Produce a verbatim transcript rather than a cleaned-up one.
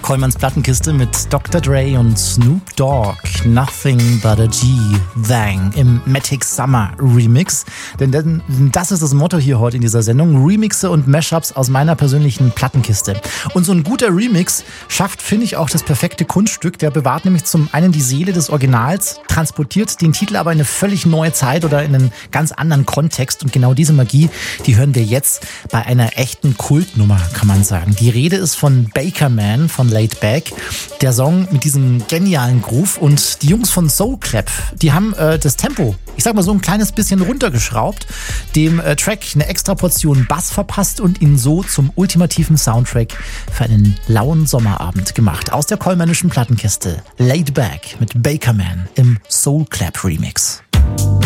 Kollmanns Plattenkiste mit Doktor Dre und Snoop Dogg. Nothing but a G-Thang im Matic Summer Remix. Denn, denn das ist das Motto hier heute in dieser Sendung. Remixe und Mashups aus meiner persönlichen Plattenkiste. Und so ein guter Remix schafft, finde ich, auch das perfekte Kunststück. Der bewahrt nämlich zum einen die Seele des Originals, transportiert den Titel aber in eine völlig neue Zeit oder in einen ganz anderen Kontext. Und genau diese Magie, die hören wir jetzt bei einer echten Kultnummer, kann man sagen. Die Rede ist von Baker Man von Laid Back. Der Song mit diesem genialen Groove, und die Jungs von Soul Clap, die haben äh, das Tempo, ich sag mal so ein kleines bisschen runtergeschraubt, dem äh, Track eine extra Portion Bass verpasst und ihn so zum ultimativen Soundtrack für einen lauen Sommerabend gemacht. Aus der kollmännischen Plattenkiste Laid Back mit Baker Man im Soul Clap Remix.